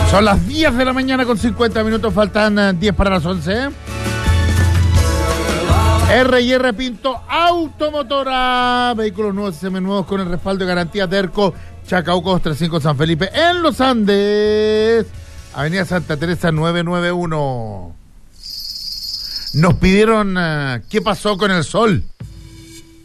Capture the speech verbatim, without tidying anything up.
Son las diez de la mañana con cincuenta minutos, faltan uh, diez para las once. ¿eh? R y R Pinto Automotora, vehículos nuevos y seminuevos con el respaldo de garantía de ERCO, Chacabuco treinta y cinco San Felipe, en Los Andes, Avenida Santa Teresa novecientos noventa y uno. Nos pidieron uh, qué pasó con el sol.